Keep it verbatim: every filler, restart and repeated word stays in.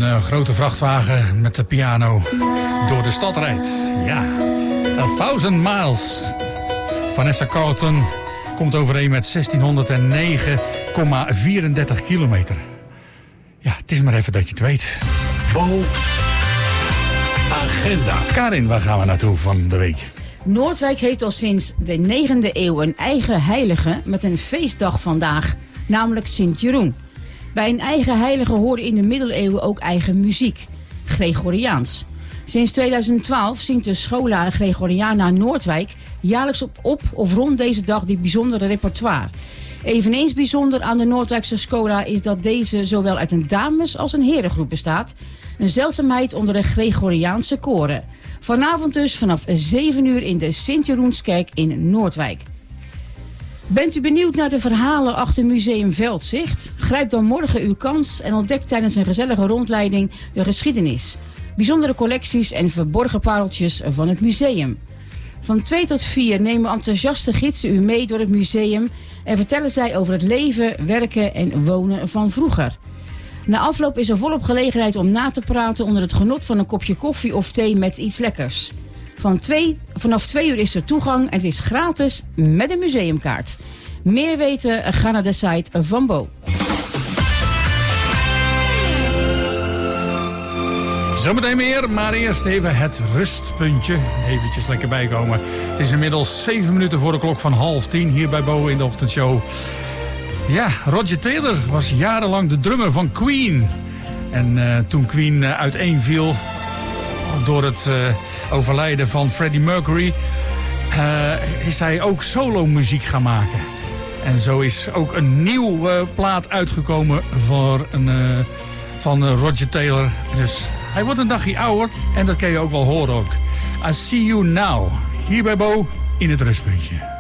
uh, grote vrachtwagen met de piano door de stad rijdt. Ja, A Thousand Miles. Vanessa Carlton komt overeen met zestienhonderdnegen komma vierendertig kilometer. Ja, het is maar even dat je het weet. Bo Agenda. Karin, waar gaan we naartoe van de week? Noordwijk heeft al sinds de negende eeuw een eigen heilige met een feestdag vandaag, namelijk Sint-Jeroen. Bij een eigen heilige hoorde in de middeleeuwen ook eigen muziek, Gregoriaans. Sinds tweeduizend twaalf zingt de Schola Gregoriana Noordwijk jaarlijks op, op of rond deze dag dit bijzondere repertoire. Eveneens bijzonder aan de Noordwijkse Schola is dat deze zowel uit een dames- als een herengroep bestaat. Een zeldzaamheid onder de Gregoriaanse koren. Vanavond dus vanaf zeven uur in de Sint-Jeroenskerk in Noordwijk. Bent u benieuwd naar de verhalen achter Museum Veldzicht? Grijp dan morgen uw kans en ontdek tijdens een gezellige rondleiding de geschiedenis. Bijzondere collecties en verborgen pareltjes van het museum. Van twee tot vier nemen enthousiaste gidsen u mee door het museum en vertellen zij over het leven, werken en wonen van vroeger. Na afloop is er volop gelegenheid om na te praten onder het genot van een kopje koffie of thee met iets lekkers. Van twee, vanaf twee uur is er toegang en het is gratis met een museumkaart. Meer weten, ga naar de site van Bo. Zometeen meer, maar eerst even het rustpuntje. Eventjes lekker bijkomen. Het is inmiddels zeven minuten voor de klok van half tien hier bij Bo in de ochtendshow. Ja, Roger Taylor was jarenlang de drummer van Queen. En uh, toen Queen uh, uiteenviel door het uh, overlijden van Freddie Mercury, Uh, is hij ook solo muziek gaan maken. En zo is ook een nieuw uh, plaat uitgekomen voor een, uh, van uh, Roger Taylor. Dus hij wordt een dagje ouder en dat kan je ook wel horen ook. I See You Now, hier bij Bo in het rustpuntje.